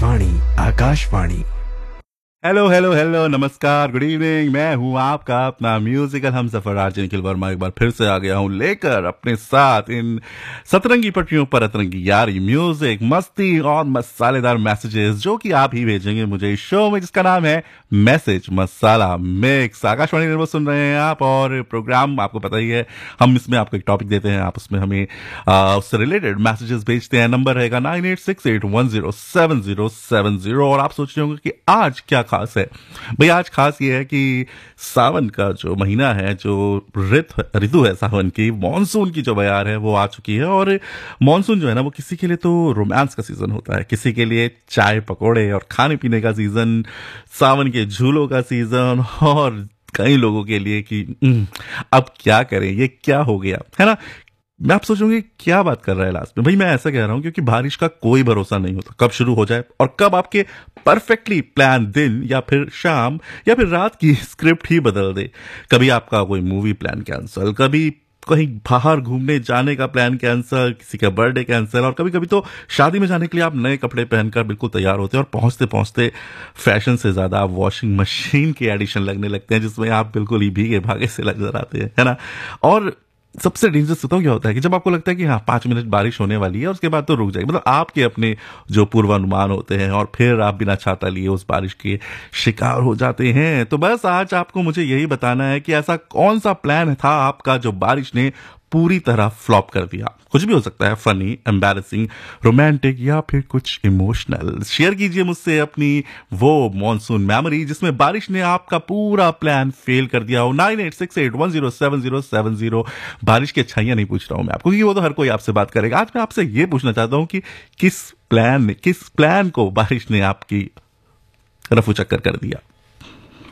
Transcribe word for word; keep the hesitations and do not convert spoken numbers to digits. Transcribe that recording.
Akashvani Akashvani. Hello hello hello नमस्कार, good evening. मैं हूं आपका अपना म्यूजिकल हमसफर आरजे निखिल वर्मा। एक बार फिर से आ गया हूं लेकर अपने साथ इन सतरंगी पटरियों पर अतरंगी यारी, म्यूजिक, मस्ती और मसालेदार मैसेजेस जो कि आप ही भेजेंगे मुझे इस शो में, जिसका नाम है मैसेज मसाला मिक्स। आकाशवाणी निर्मल सुन रहे हैं आप, और प्रोग्राम आपको पता ही है, हम इसमें आपको एक टॉपिक देते हैं, आप उसमें हमें आ, उससे रिलेटेड मैसेजेस भेजते हैं। नंबर रहेगा nine eight six eight one zero seven zero seven zero. और आप सोच रहे होंगे कि आज क्या खास है भाई। आज खास ये है कि सावन का जो महीना है, जो ऋतु ऋतु है सावन की, मॉनसून की जो बयार है वो आ चुकी है। और मॉनसून जो है ना, वो किसी के लिए तो रोमांस का सीजन होता है, किसी के लिए चाय पकौड़े और खाने पीने का सीजन, सावन के झूलों का सीजन, और कई लोगों के लिए कि अब क्या करें, ये क्या हो गया है ना। मैं आप सोचूंगी क्या बात कर रहा है लास्ट में। भाई मैं ऐसा कह रहा हूं क्योंकि बारिश का कोई भरोसा नहीं होता, कब शुरू हो जाए और कब आपके परफेक्टली प्लान दिन या फिर शाम या फिर रात की स्क्रिप्ट ही बदल दे। कभी आपका कोई मूवी प्लान कैंसिल, कभी कहीं बाहर घूमने जाने का प्लान कैंसिल, किसी का बर्थडे कैंसिल, और कभी कभी तो शादी में जाने के लिए आप नए कपड़े पहनकर बिल्कुल तैयार होते हैं और पहुंचते पहुंचते फैशन से ज्यादा आप वॉशिंग मशीन के एडिशन लगने लगते हैं, जिसमें आप बिल्कुल ही भीगे भागे से नजर आते हैं, है ना। और सबसे डेंजरस तो क्या होता है कि जब आपको लगता है कि हाँ पांच मिनट बारिश होने वाली है, उसके बाद तो रुक जाएगी, मतलब आपके अपने जो पूर्वानुमान होते हैं, और फिर आप बिना छाता लिए उस बारिश के शिकार हो जाते हैं। तो बस आज आपको मुझे यही बताना है कि ऐसा कौन सा प्लान था आपका जो बारिश ने पूरी तरह फ्लॉप कर दिया। कुछ भी हो सकता है, फनी, एम्बैरेसिंग, रोमांटिक या फिर कुछ इमोशनल। शेयर कीजिए मुझसे अपनी वो मॉनसून मेमोरी जिसमें बारिश ने आपका पूरा प्लान फेल कर दिया हो। Nine eight six eight one zero seven zero seven zero. बारिश की अच्छाइयां नहीं पूछ रहा हूं मैं आपको, क्योंकि वो तो हर कोई आपसे बात करेगा। आज मैं आपसे ये पूछना चाहता हूं कि किस प्लान ने किस प्लान को बारिश ने आपकी रफू चक्कर कर दिया।